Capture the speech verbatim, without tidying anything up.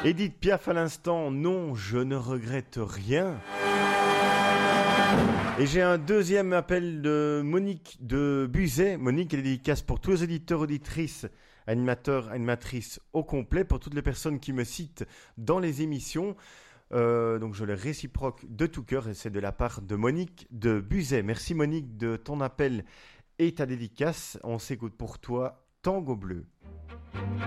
Edith Piaf à l'instant, non, je ne regrette rien. Et j'ai un deuxième appel de Monique de Buzet. Monique, elle est dédicace pour tous les auditeurs, auditrices, animateurs, animatrices au complet, pour toutes les personnes qui me citent dans les émissions. Euh, donc je le réciproque de tout cœur et c'est de la part de Monique de Buzet. Merci Monique de ton appel et ta dédicace. On s'écoute pour toi Tango Bleu.